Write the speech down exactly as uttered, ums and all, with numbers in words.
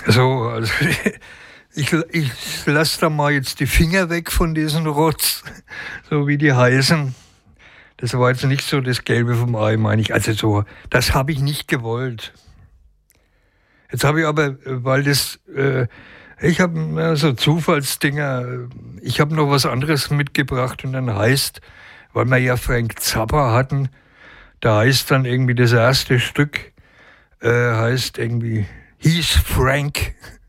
So, also ich, ich lasse da mal jetzt die Finger weg von diesen Rotz, so wie die heißen. Das war jetzt nicht so das Gelbe vom Ei, meine ich. Also so, das habe ich nicht gewollt. Jetzt habe ich aber, weil das, äh, ich habe ja, so Zufallsdinger, ich habe noch was anderes mitgebracht und dann heißt, weil wir ja Frank Zappa hatten, da heißt dann irgendwie das erste Stück, äh, heißt irgendwie, He's Frank.